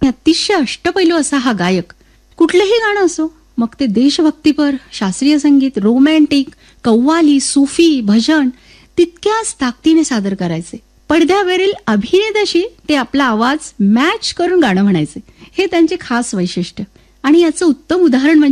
अतिशय अष्टपैलू असा हा गायक. कुठलंही गाणं असो, मग ते देशभक्तीपर, शास्त्रीय संगीत, रोमॅन्टिक, कव्वाली, सुफी, भजन तितक्याच ताकदीने सादर करायचे. पडद्यावरील अभिनेत्याशी ते आपला आवाज मॅच करून गाणं म्हणायचे. हे त्यांचे खास वैशिष्ट्य. आणि याचं उत्तम उदाहरण म्हणजे